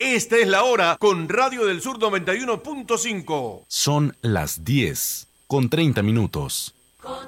Esta es la hora con Radio del Sur 91.5. Son las 10:30.